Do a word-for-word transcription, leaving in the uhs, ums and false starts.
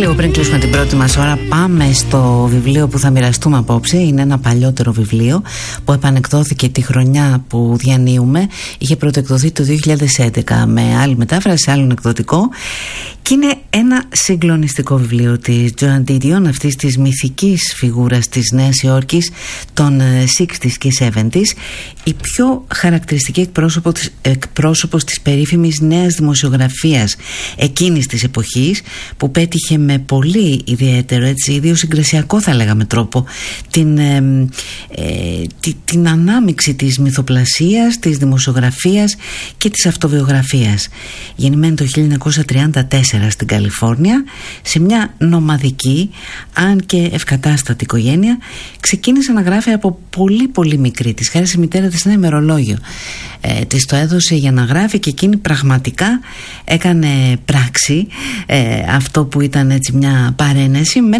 Λίγο πριν κλείσουμε την πρώτη μας ώρα, πάμε στο βιβλίο που θα μοιραστούμε απόψε. Είναι ένα παλιότερο βιβλίο που επανεκδόθηκε τη χρονιά που διανύουμε. Είχε πρωτοεκδοθεί το δύο χιλιάδες έντεκα με άλλη μετάφραση, άλλον εκδοτικό. Και είναι ένα συγκλονιστικό βιβλίο της Joan Didion, αυτής της μυθικής φιγούρας της Νέας Υόρκης των εξήντα και εβδομήντα, η πιο χαρακτηριστική εκπρόσωπο της, εκπρόσωπος της περίφημης νέας δημοσιογραφίας εκείνης της εποχής, που πέτυχε με πολύ ιδιαίτερο, έτσι, ιδιοσυγκρασιακό θα λέγαμε τρόπο, την, ε, ε, τη, την ανάμειξη της μυθοπλασίας, της δημοσιογραφίας και της αυτοβιογραφίας. Γεννημένη το χίλια εννιακόσια τριάντα τέσσερα στην Καλιφόρνια, σε μια νομαδική αν και ευκατάστατη οικογένεια, ξεκίνησε να γράφει από πολύ πολύ μικρή. Της χάρισε η μητέρα της ένα ημερολόγιο, ε, της το έδωσε για να γράφει και εκείνη πραγματικά έκανε πράξη ε, αυτό που ήταν έτσι μια παρένεση με